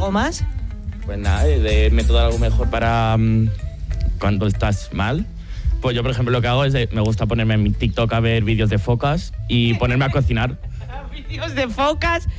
¿Algo más? Pues nada, de método algo mejor para cuando estás mal. Pues yo, por ejemplo, lo que hago es me gusta ponerme en mi TikTok a ver vídeos de focas y ponerme a cocinar. Vídeos de focas.